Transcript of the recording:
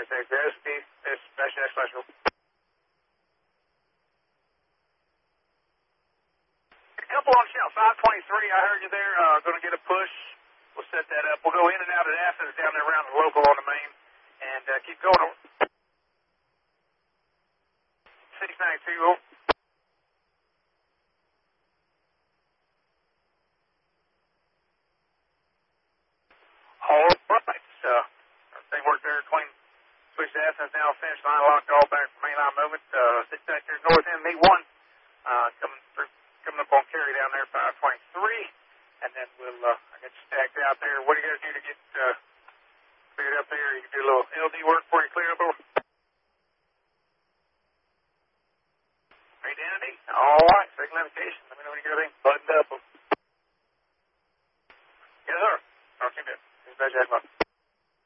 contact SP, //. Couple on channel 523, I heard you there. Going to get a push. We'll set that up. We'll go in and out at Athens down there around the local on the main. And keep going over. 692. All right. Everything worked there clean. Switch to Athens now. Finish line locked all back for mainline movement. 692 north end, me 1. Coming up on carry down there, 523. And then we'll, I got you stacked out there. What do you guys do to get cleared up there? You can do a little LD work before you clear up over?